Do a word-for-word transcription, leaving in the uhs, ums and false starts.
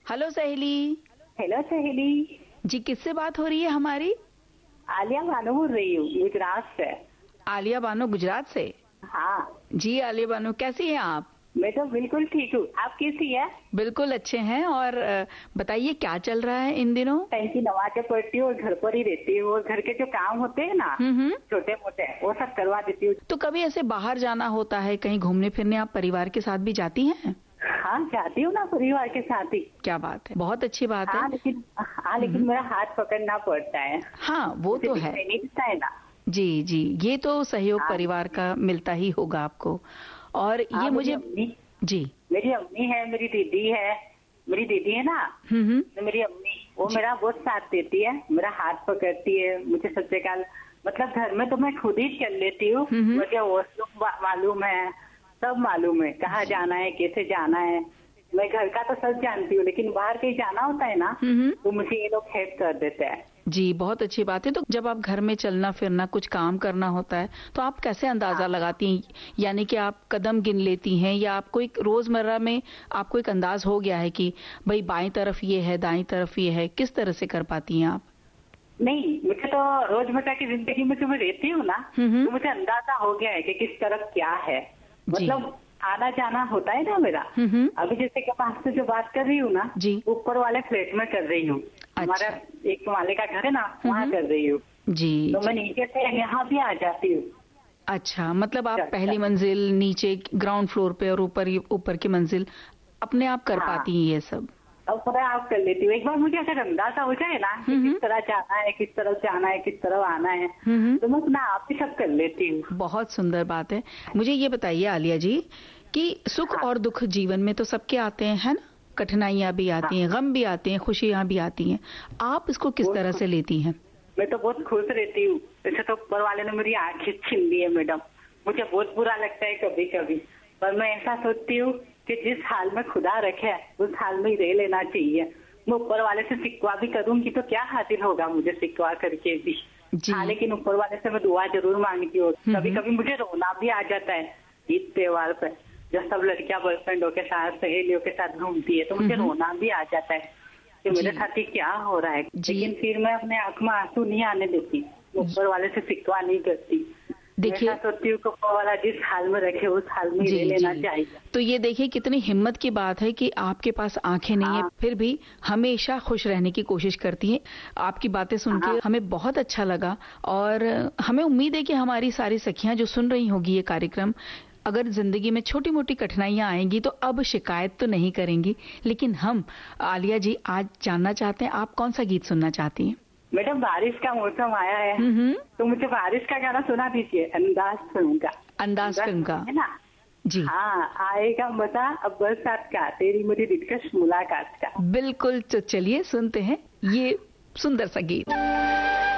Hello सहेली। Hello सहेली जी, किससे बात हो रही है हमारी? आलिया बानो बोल रही हूँ, गुजरात से। आलिया बानो, गुजरात से? हाँ जी आलिया बानो, कैसी हैं आप? मैं तो बिल्कुल ठीक हूँ, आप कैसी है? बिल्कुल अच्छे हैं। और बताइए क्या चल रहा है इन दिनों? टाइम की नमाज़ें पढ़ती हूँ और घर पर ही रहती हूँ और घर के जो काम होते हैं ना छोटे मोटे वो सब करवा देती हूँ। तो कभी ऐसे बाहर जाना होता है, कहीं घूमने फिरने आप परिवार के साथ भी जाती हैं? हाँ जाती हूँ ना, परिवार के साथ ही। क्या बात है, बहुत अच्छी बात हाँ, है। लेकिन हाँ लेकिन मेरा हाथ पकड़ना पड़ता है। हाँ वो तो है, नहीं दिखता है ना। जी जी, ये तो सहयोग हाँ, परिवार का मिलता ही होगा आपको। और हाँ, ये मुझे जी, मेरी अम्मी है, मेरी दीदी है, मेरी दीदी है ना, हम्म तो मेरी अम्मी वो मेरा बहुत साथ देती है, मेरा हाथ पकड़ती है। मुझे सबसे काल मतलब घर में तो मैं खुद ही चल लेती हूँ, मुझे वॉशरूम मालूम है, सब मालूम है, कहाँ जाना है, कैसे जाना है। मैं घर का तो सब जानती हूँ, लेकिन बाहर कहीं जाना होता है ना तो मुझे ये लोग हेल्प कर देते हैं। जी, बहुत अच्छी बात है। तो जब आप घर में चलना फिरना कुछ काम करना होता है तो आप कैसे अंदाजा लगाती हैं? यानी कि आप कदम गिन लेती हैं या आपको एक रोजमर्रा में आपको एक अंदाज हो गया है कि भाई बाईं तरफ ये है, दाईं तरफ ये है, किस तरह से कर पाती हैं आप? नहीं, मुझे तो रोजमर्रा की जिंदगी में जो मैं रहती हूँ ना तो मुझे अंदाजा हो गया है कि किस तरफ क्या है। मतलब आना जाना होता है ना मेरा। अभी जैसे कि मैं आपसे जो बात कर रही हूँ ना, ऊपर वाले फ्लैट में कर रही हूँ। हमारा एक माले का घर है ना, वहाँ कर रही हूँ जी। तो मैं नीचे से यहाँ भी आ जाती हूँ। अच्छा, मतलब आप पहली मंजिल, नीचे ग्राउंड फ्लोर पे और ऊपर ऊपर की मंजिल अपने आप कर पाती हैं ये सब? अब पूरा आप कर लेती हूँ। एक बार मुझे अगर अंदाजा हो जाए ना कि किस तरह जाना है, किस तरफ जाना है, किस तरफ आना है, तो मैं अपना आप ही सब कर लेती हूँ। बहुत सुंदर बात है। मुझे ये बताइए आलिया जी कि सुख और दुख जीवन में तो सबके आते हैं, है ना? कठिनाइयां भी आती हैं, गम भी आते हैं, खुशियां भी आती हैं। आप इसको किस तरह से लेती हैं? मैं तो बहुत खुश रहती हूँ। वैसे तो ऊपर वाले ने मेरी आंखें छीन ली है मैडम, मुझे बहुत बुरा लगता है कभी कभी, पर मैं ऐसा सोचती हूँ कि जिस हाल में खुदा रखे उस हाल में ही रह लेना चाहिए। मैं ऊपर वाले से शिकवा भी करूंगी तो क्या हासिल होगा मुझे शिकवा करके भी। हाँ, लेकिन ऊपर वाले से मैं दुआ जरूर मांगती हूँ। कभी कभी मुझे रोना भी आ जाता है ईद त्योहार पे, जब सब लड़कियां बॉयफ्रेंडों के साथ, सहेलियों के साथ घूमती है तो मुझे रोना भी आ जाता है कि मेरे साथ ही क्या हो रहा है। लेकिन फिर मैं अपने आंख में आंसू नहीं आने देती, ऊपर वाले से शिकवा नहीं करती। देखिए, सोचती हूँ कि ऊपर वाला जिस हाल में रखे उस हाल में ही लेना चाहिए। तो ये देखिए कितनी हिम्मत की बात है कि आपके पास आंखें नहीं है फिर भी हमेशा खुश रहने की कोशिश करती हैं। आपकी बातें सुन के हमें बहुत अच्छा लगा और हमें उम्मीद है कि हमारी सारी सखियां जो सुन रही होगी ये कार्यक्रम, अगर जिंदगी में छोटी मोटी कठिनाइयां आएंगी तो अब शिकायत तो नहीं करेंगी। लेकिन हम आलिया जी आज जानना चाहते हैं आप कौन सा गीत सुनना चाहती हैं? मैडम, बारिश का मौसम आया है तो मुझे बारिश का गाना सुना दीजिए, अंदाज फिल्म का। अंदाज फिल्म का है ना जी? हाँ, आएगा मजा अब बरसात का, तेरी मेरी दिलकश मुलाकात का। बिल्कुल, तो चलिए सुनते हैं ये सुंदर सा गीत।